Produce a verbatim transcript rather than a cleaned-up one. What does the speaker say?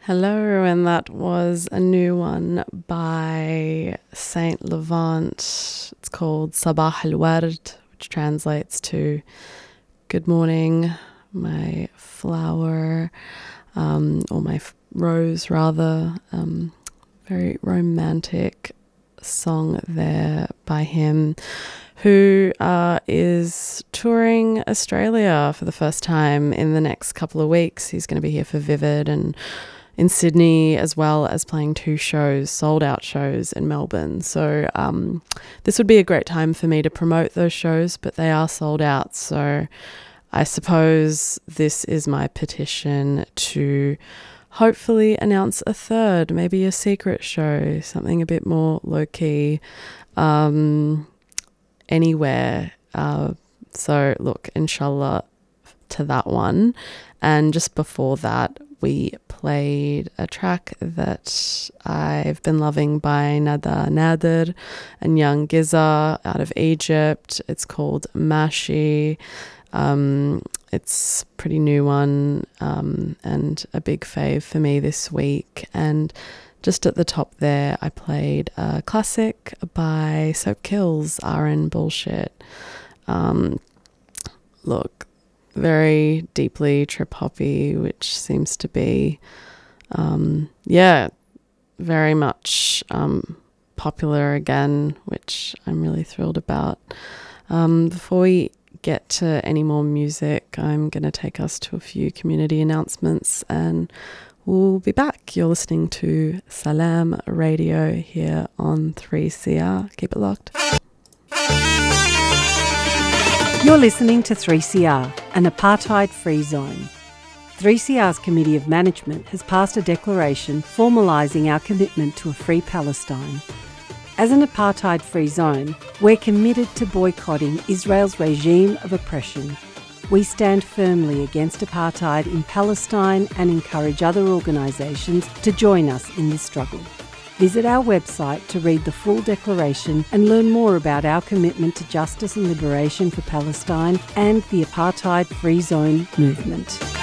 Hello, and that was a new one by Saint Levant. It's called Sabah al-Ward, which translates to good morning, my flower, um, or my f- rose rather. Um, very romantic song there by him, who uh, is touring Australia for the first time in the next couple of weeks. He's going to be here for Vivid and in Sydney, as well as playing two shows, sold out shows in Melbourne. So um, this would be a great time for me to promote those shows, but they are sold out. So I suppose this is my petition to hopefully announce a third, maybe a secret show, something a bit more low-key, um, anywhere. Uh, so look, inshallah, to that one. And just before that, we played a track that I've been loving by Nada Nader and Young Giza out of Egypt. It's called Mashi. Um, it's a pretty new one um, and a big fave for me this week. And just at the top there, I played a classic by Soap Kills, R N Bullshit. Um, look, very deeply trip hoppy, which seems to be, um, yeah, very much um, popular again, which I'm really thrilled about. Um, before we get to any more music, I'm going to take us to a few community announcements and we'll be back. You're listening to Salam Radio here on three C R. Keep it locked. You're listening to three C R, an apartheid-free zone. three C R's Committee of Management has passed a declaration formalising our commitment to a free Palestine. As an apartheid-free zone, we're committed to boycotting Israel's regime of oppression. We stand firmly against apartheid in Palestine and encourage other organisations to join us in this struggle. Visit our website to read the full declaration and learn more about our commitment to justice and liberation for Palestine and the apartheid-free zone movement.